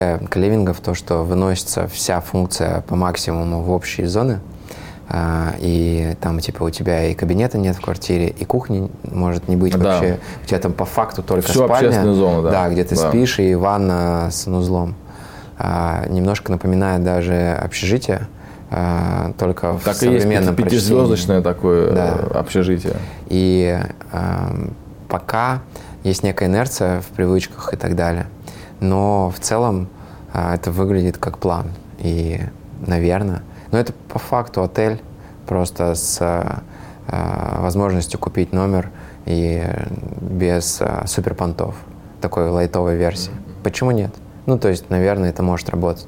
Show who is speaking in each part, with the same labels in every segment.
Speaker 1: Коливингов то, что выносится вся функция по максимуму в общие зоны, и там типа у тебя и кабинета нет в квартире, и кухни может не быть вообще. У тебя там по факту только
Speaker 2: всю
Speaker 1: спальня,
Speaker 2: общественную зону,
Speaker 1: где ты спишь, и ванна с санузлом. Немножко напоминает даже общежитие, только
Speaker 2: так
Speaker 1: в современном
Speaker 2: прочтении. Пятизвездочное такое общежитие.
Speaker 1: И пока есть некая инерция в привычках и так далее, но в целом это выглядит как план. И, наверное, но это по факту отель, просто с возможностью купить номер и без суперпонтов, такой лайтовой версии. Почему нет? Ну, то есть, наверное, это может работать.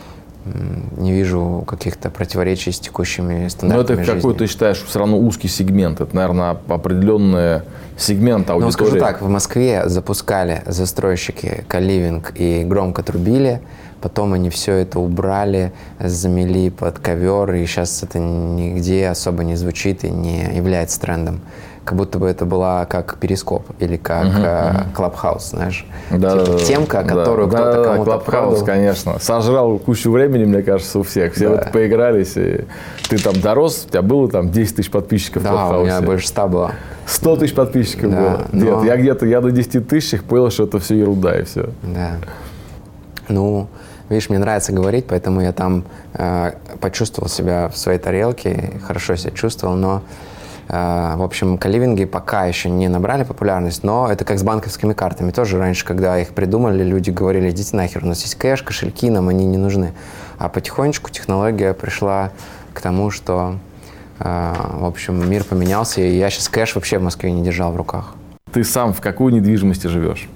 Speaker 1: Не вижу каких-то противоречий с текущими стандартами жизни.
Speaker 2: Но это какой ты считаешь все равно узкий сегмент? Это, наверное, определенный сегмент аудитории.
Speaker 1: Ну, скажу так, в Москве запускали застройщики коливинг и громко трубили, потом они все это убрали, замели под ковер, и сейчас это нигде особо не звучит и не является трендом. Как будто бы это была как перископ или как Клабхаус, знаешь. Темка, которую кто-то кому-то
Speaker 2: Клабхаус, конечно. Сожрал кучу времени, мне кажется, у всех. Все в это поигрались. И ты там дорос, у тебя было там 10 тысяч подписчиков в Клабхаусе.
Speaker 1: Да, у меня больше 100 было.
Speaker 2: 100 тысяч подписчиков было. Но... Я до 10 тысяч понял, что это все ерунда и все.
Speaker 1: Да. Ну, видишь, мне нравится говорить, поэтому я там почувствовал себя в своей тарелке, хорошо себя чувствовал, но в общем, коливинги пока еще не набрали популярность, но это как с банковскими картами. Тоже раньше, когда их придумали, люди говорили: идите нахер, у нас есть кэш, кошельки, нам они не нужны. А потихонечку технология пришла к тому, что, в общем, мир поменялся, и я сейчас кэш вообще в Москве не держал в руках.
Speaker 2: Ты сам в какой недвижимости живешь?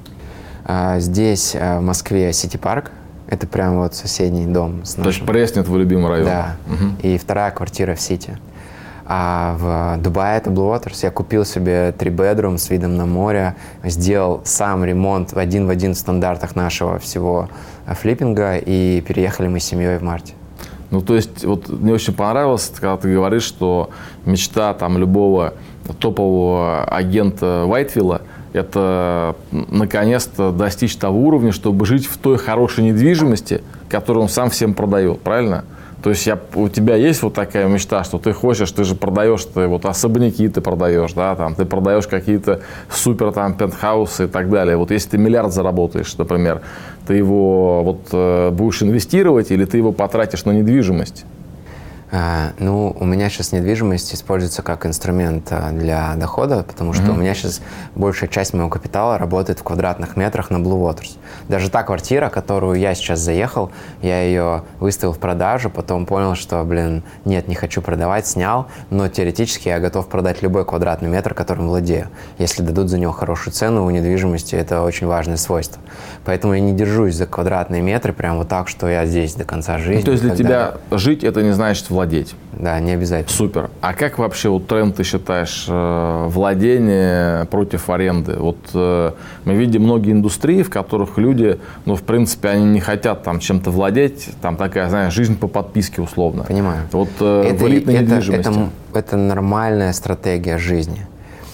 Speaker 1: Здесь, в Москве, Сити-парк. Это прям вот соседний дом с нашим.
Speaker 2: То есть Пресня твой любимый район?
Speaker 1: Да. И вторая квартира в Сити. А в Дубае это Blue Waters. Я купил себе 3-bedroom с видом на море, сделал сам ремонт в один стандартах нашего всего флиппинга, и переехали мы с семьей в марте.
Speaker 2: Ну, то есть, вот мне очень понравилось, когда ты говоришь, что мечта там любого топового агента Whiteville – это наконец-то достичь того уровня, чтобы жить в той хорошей недвижимости, которую он сам всем продает, правильно? То есть у тебя есть вот такая мечта, что ты хочешь, ты же продаешь, ты вот особняки ты продаешь, да, там, ты продаешь какие-то супер там пентхаусы и так далее. Вот если ты миллиард заработаешь, например, ты его вот будешь инвестировать или ты его потратишь на недвижимость?
Speaker 1: Ну, у меня сейчас недвижимость используется как инструмент для дохода, потому что у меня сейчас большая часть моего капитала работает в квадратных метрах на Blue Waters. Даже та квартира, которую я сейчас заехал, я ее выставил в продажу, потом понял, что, нет, не хочу продавать, снял, но теоретически я готов продать любой квадратный метр, которым владею. Если дадут за него хорошую цену, у недвижимости это очень важное свойство. Поэтому я не держусь за квадратные метры прям вот так, что я здесь до конца жизни.
Speaker 2: Ну, то есть для тебя жить это не значит владеть?
Speaker 1: Да, не обязательно.
Speaker 2: Супер. А как вообще вот тренд ты считаешь владение против аренды? Вот мы видим многие индустрии, в которых люди, ну, в принципе, они не хотят там чем-то владеть, там такая, знаешь, жизнь по подписке условно.
Speaker 1: Понимаю.
Speaker 2: Вот в элитной недвижимости.
Speaker 1: Это нормальная стратегия жизни.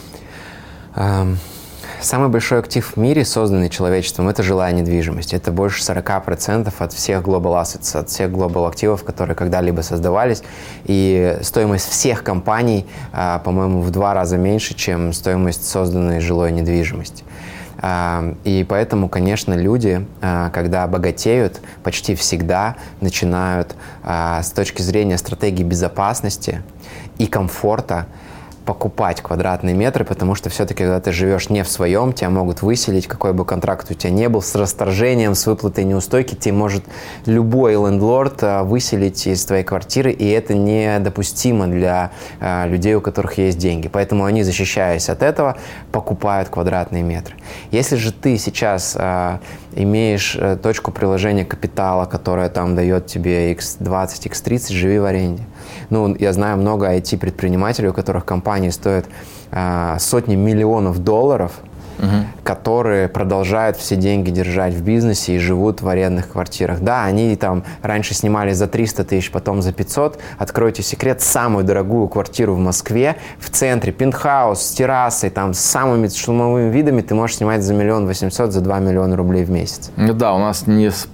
Speaker 1: Самый большой актив в мире, созданный человечеством, это жилая недвижимость. Это больше 40% от всех global assets, от всех global активов, которые когда-либо создавались. И стоимость всех компаний, по-моему, в 2 раза меньше, чем стоимость созданной жилой недвижимости. И поэтому, конечно, люди, когда богатеют, почти всегда начинают с точки зрения стратегии безопасности и комфорта покупать квадратные метры, потому что все-таки, когда ты живешь не в своем, тебя могут выселить, какой бы контракт у тебя не был, с расторжением, с выплатой неустойки, тебя может любой лендлорд выселить из твоей квартиры, и это недопустимо для людей, у которых есть деньги. Поэтому они, защищаясь от этого, покупают квадратные метры. Если же ты сейчас имеешь точку приложения капитала, которая там дает тебе x20, x30, живи в аренде. Ну, я знаю много IT-предпринимателей, у которых компании стоят сотни миллионов долларов, которые продолжают все деньги держать в бизнесе и живут в арендных квартирах. Да, они там раньше снимали за 300 тысяч, потом за 500. Откройте секрет, самую дорогую квартиру в Москве, в центре, пентхаус с террасой, там, с самыми шумовыми видами ты можешь снимать за 1 800 000, за 2 миллиона рублей в месяц.
Speaker 2: Да, у нас не